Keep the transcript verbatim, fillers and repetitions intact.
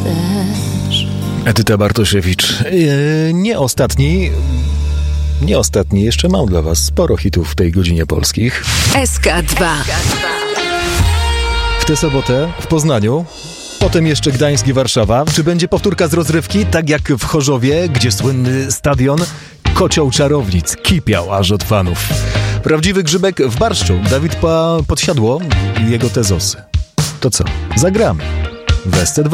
chcesz. Edyta Bartosiewicz. Yy, nie ostatni, nie ostatni, jeszcze mam dla was sporo hitów w tej godzinie polskich. S K dwa. W tę sobotę w Poznaniu, potem jeszcze Gdańsk i Warszawa. Czy będzie powtórka z rozrywki, tak jak w Chorzowie, gdzie słynny stadion Kocioł Czarownic kipiał aż od fanów. Prawdziwy grzybek w barszczu. Dawid pa- Podsiadło i jego tezosy. To co? Zagramy w S C dwa.